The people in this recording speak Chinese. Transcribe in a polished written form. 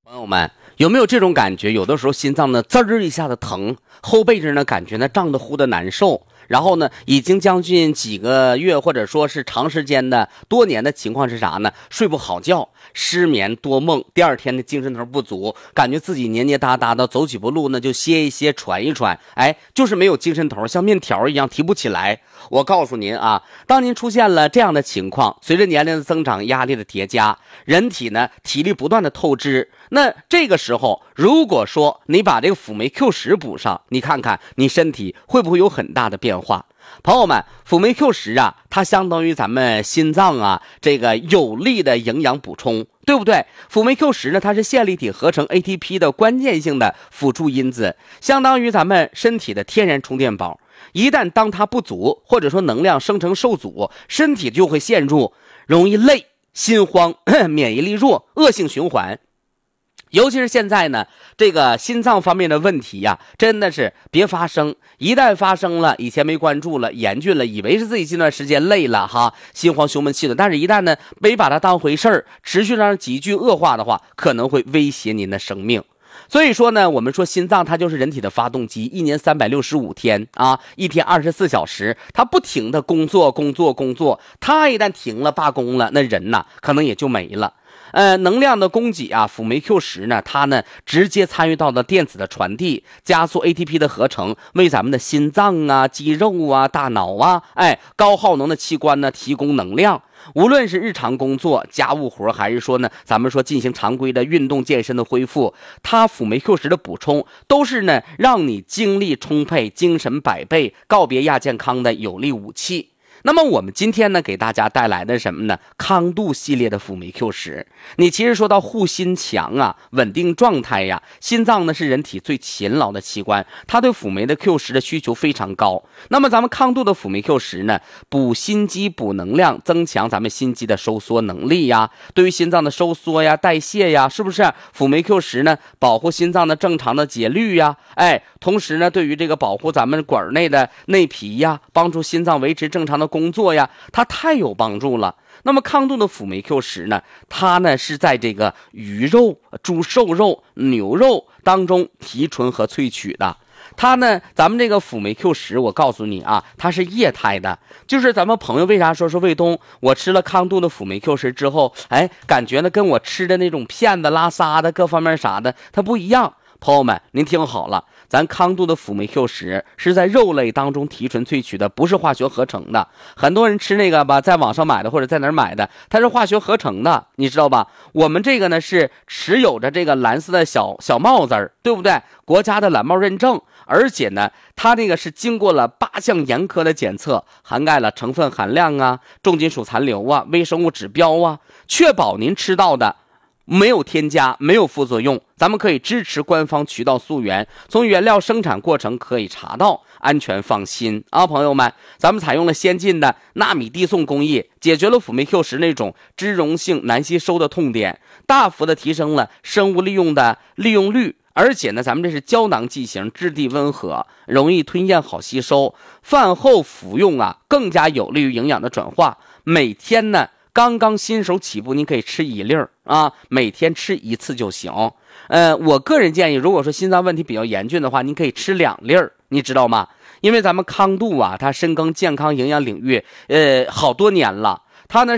朋友们，有没有这种感觉？有的时候心脏呢滋儿一下子疼，后背着呢感觉呢胀得乎的难受，然后呢已经将近几个月或者说是长时间的多年的情况是啥呢？睡不好觉，失眠多梦，第二天的精神头不足，感觉自己黏黏哒哒的，走几步路呢就歇一歇喘一喘，哎，就是没有精神头，像面条一样提不起来。我告诉您啊，当您出现了这样的情况，随着年龄的增长，压力的叠加，人体呢体力不断的透支，那这个时候如果说你把这个辅酶 Q10补上，你看看你身体会不会有很大的变化。朋友们，辅酶 Q10啊，它相当于咱们心脏啊这个有力的营养补充，对不对？辅酶 Q10呢，它是线粒体合成 ATP 的关键性的辅助因子，相当于咱们身体的天然充电宝。一旦当它不足，或者说能量生成受阻，身体就会陷入容易累、心慌、免疫力弱、恶性循环。尤其是现在呢，这个心脏方面的问题呀，真的是别发生。一旦发生了，以前没关注了，严峻了，以为是自己这段时间累了哈，心慌胸闷气短，但是一旦呢没把它当回事儿，持续让急剧恶化的话，可能会威胁您的生命。所以说呢，我们说心脏它就是人体的发动机，一年365天啊，一天24小时，它不停的工作，它一旦停了罢工了，那人呐可能也就没了。能量的供给啊，辅酶 Q10呢，它呢直接参与到了电子的传递，加速 ATP 的合成，为咱们的心脏啊、肌肉啊、大脑啊，高耗能的器官呢提供能量。无论是日常工作、家务活，还是说呢，咱们说进行常规的运动健身的恢复，它辅酶 Q10的补充，都是呢让你精力充沛、精神百倍、告别亚健康的有力武器。那么我们今天呢，给大家带来的什么呢？康度系列的辅酶 Q10。你其实说到护心强啊，稳定状态呀，心脏呢是人体最勤劳的器官，它对辅酶的 Q10的需求非常高。那么咱们康度的辅酶 Q10呢，补心肌、补能量，增强咱们心肌的收缩能力呀，对于心脏的收缩呀、代谢呀，是不是？辅酶 Q10呢，保护心脏的正常的节律呀，同时呢，对于这个保护咱们管内的内皮呀，帮助心脏维持正常的工作呀，它太有帮助了。那么康度的辅酶 Q10呢，它呢是在这个鱼肉、猪瘦肉、牛肉当中提纯和萃取的。它呢，咱们这个辅酶 Q10，我告诉你啊，它是液态的。就是咱们朋友为啥说卫东，我吃了康度的辅酶 Q10之后，感觉呢跟我吃的那种片子、拉撒的各方面啥的，它不一样。朋友们，您听好了，咱康度的辅酶 Q10是在肉类当中提纯萃取的，不是化学合成的。很多人吃那个吧，在网上买的或者在哪儿买的，它是化学合成的，你知道吧？我们这个呢是持有着这个蓝色的小帽子儿，对不对？国家的蓝帽认证，而且呢，它那个是经过了8项严苛的检测，涵盖了成分含量啊、重金属残留啊、微生物指标啊，确保您吃到的没有添加，没有副作用。咱们可以支持官方渠道溯源，从原料生产过程可以查到，安全放心啊，朋友们。咱们采用了先进的纳米递送工艺，解决了辅酶 Q10那种脂溶性难吸收的痛点，大幅的提升了生物利用的利用率。而且呢，咱们这是胶囊剂型，质地温和，容易吞咽，好吸收。饭后服用啊，更加有利于营养的转化。每天呢，刚刚新手起步，您可以吃1粒啊，每天吃1次就行。我个人建议，如果说心脏问题比较严峻的话，您可以吃2粒，你知道吗？因为咱们康度啊，它深耕健康营养领域，好多年了，它呢